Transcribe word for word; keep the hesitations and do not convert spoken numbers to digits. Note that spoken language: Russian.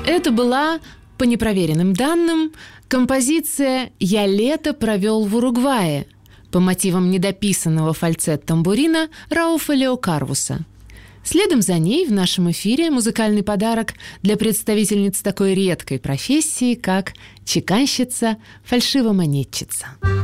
Это была, по непроверенным данным, композиция «Я лето провел в Уругвае» по мотивам недописанного фальцет-тамбурина Рауфа Лео Карвуса. Следом за ней в нашем эфире музыкальный подарок для представительниц такой редкой профессии, как чеканщица-фальшивомонетчица.